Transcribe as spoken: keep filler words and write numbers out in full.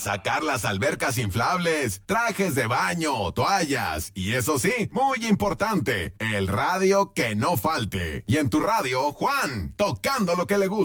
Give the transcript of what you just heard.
sacar las albercas inflables, trajes de baño, toallas y eso sí, muy importante, el radio que no falte. Y en tu radio, Juan, tocando lo que le gusta.